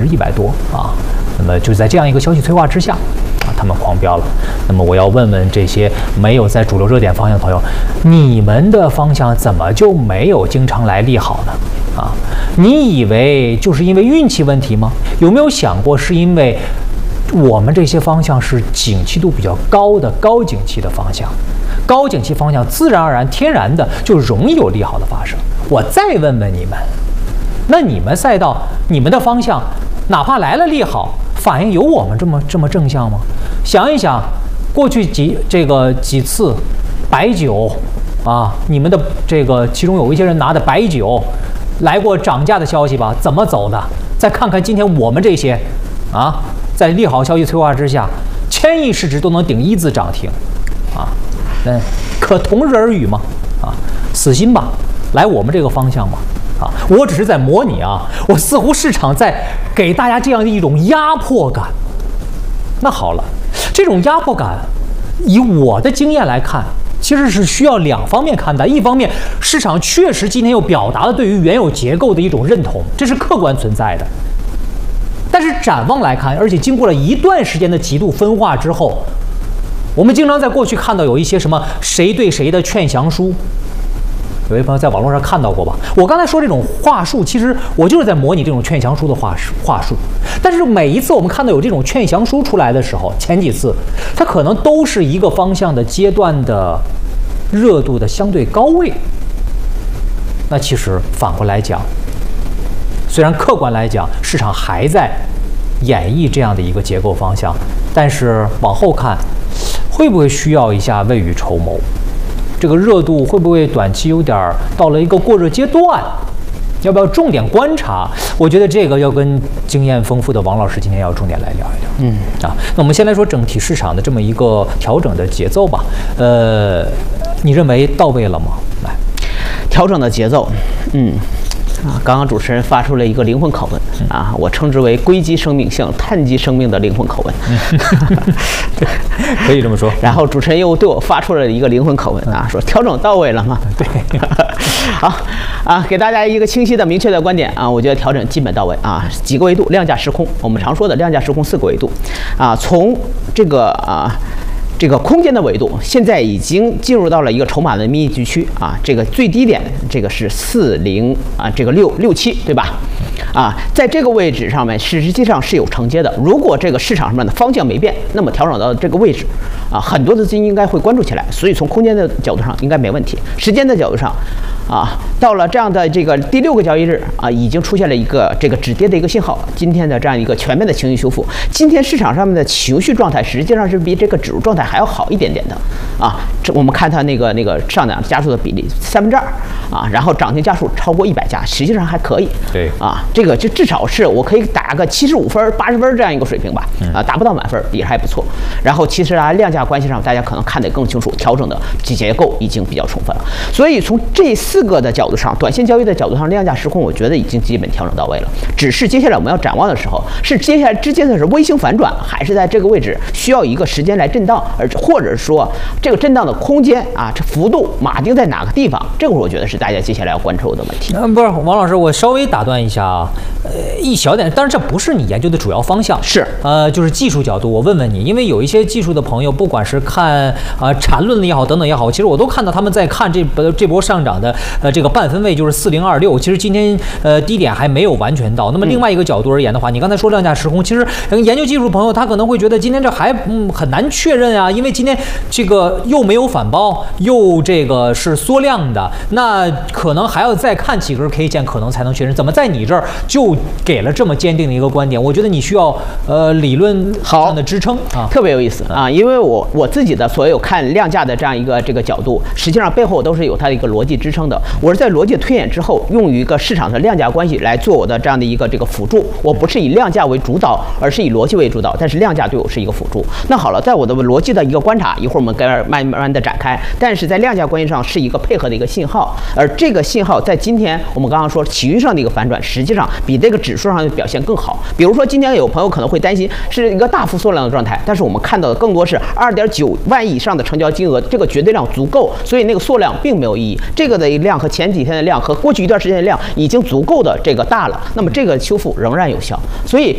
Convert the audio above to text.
100多啊。那么就在这样一个消息催化之下啊，他们狂飙了。那么我要问问这些没有在主流热点方向的朋友，你们的方向怎么就没有经常来利好呢？啊，你以为就是因为运气问题吗？有没有想过是因为我们这些方向是景气度比较高的高景气的方向？高景气方向自然而然、天然的就容易有利好的发生。我再问问你们，那你们赛道、你们的方向，哪怕来了利好，反应有我们这么正向吗？想一想，过去几次白酒啊，你们的这个其中有一些人拿的白酒来过涨价的消息吧，怎么走的？再看看今天我们这些啊，在利好消息催化之下，1000亿市值都能顶1字涨停啊！可同日而语吗？啊，死心吧，来我们这个方向吧。啊，我只是在模拟啊，我似乎市场在给大家这样的一种压迫感。那好了，这种压迫感，以我的经验来看，其实是需要2方面看待。一方面，市场确实今天又表达了对于原有结构的一种认同，这是客观存在的。但是展望来看，而且经过了一段时间的极度分化之后，我们经常在过去看到有一些什么谁对谁的劝降书，有位朋友在网络上看到过吧？我刚才说这种话术，其实我就是在模拟这种劝降书的话术。但是每一次我们看到有这种劝降书出来的时候，前几次它可能都是一个方向的阶段的热度的相对高位。那其实反过来讲，虽然客观来讲市场还在演绎这样的一个结构方向，但是往后看，会不会需要一下未雨绸缪？这个热度会不会短期有点到了一个过热阶段？要不要重点观察？我觉得这个要跟经验丰富的王老师今天要重点来聊一聊。那我们先来说整体市场的这么一个调整的节奏吧。你认为到位了吗？来， 调整的节奏，刚刚主持人发出了一个灵魂拷问啊，我称之为硅基生命向碳基生命的灵魂拷问， 可以这么说。 然后主持人又对我发出了一个灵魂拷问啊，说调整到位了吗？ 对， 好啊，给大家一个清晰的、明确的观点啊，我觉得调整基本到位啊，几个维度，量价时空，我们常说的量价时空4个维度啊，从这个空间的维度，现在已经进入到了一个筹码的密集区啊，这个最低点，这个是40啊，这个667，对吧？啊，在这个位置上面，实际上是有承接的。如果这个市场上面的方向没变，那么调整到这个位置，啊，很多的资金应该会关注起来。所以从空间的角度上应该没问题，时间的角度上，啊，到了这样的这个第6个交易日啊，已经出现了一个这个止跌的一个信号。今天的这样一个全面的情绪修复，今天市场上面的情绪状态实际上是比这个指数状态还要好一点点的啊。这我们看它那个上涨加速的比例2/3啊，然后涨停家数超过100家，实际上还可以。 对啊，这个就至少是我可以打个75分、80分这样一个水平吧。啊，达不到满分也还不错。然后其实量价关系上，大家可能看得更清楚，调整的结构已经比较充分了。所以从这4个的角度上，短线交易的角度上，量价时空我觉得已经基本调整到位了。只是接下来我们要展望的时候，是接下来之间的是微型反转，还是在这个位置需要一个时间来震荡，或者说这个震荡的空间啊，这幅度码定在哪个地方？这个我觉得是大家接下来要关注的问题。 不是王老师，我稍微打断一下啊，一小点，当然这不是你研究的主要方向， 是就是技术角度，我问问你，因为有一些技术的朋友，不管是看缠论也好，等等也好，其实我都看到他们在看这波上涨的这个半分位就是4026，其实今天低点还没有完全到。那么另外一个角度而言的话，你刚才说量价时空，其实研究技术朋友他可能会觉得今天这还很难确认啊，因为今天这个又没有反包，又这个是缩量的，那可能还要再看几根 K 线，可能才能确认。怎么在你这儿就给了这么坚定的一个观点？我觉得你需要理论上的支撑啊， 特别有意思啊，因为我自己的所有看量价的这样一个这个角度，实际上背后都是有它的一个逻辑支撑的。我是在逻辑推演之后，用于一个市场的量价关系来做我的这样的一个这个辅助。我不是以量价为主导，而是以逻辑为主导，但是量价对我是一个辅助。那好了，在我的逻辑的一个观察，一会儿我们该慢慢的展开。但是在量价关系上是一个配合的一个信号，而这个信号在今天我们刚刚说情绪上的一个反转，实际上比这个指数上的表现更好。比如说今天有朋友可能会担心是一个大幅缩量的状态，但是我们看到的更多是2.9万亿以上的成交金额，这个绝对量足够，所以那个缩量并没有意义。这个的量和前几天的量和过去一段时间的量已经足够的这个大了，那么这个修复仍然有效。所以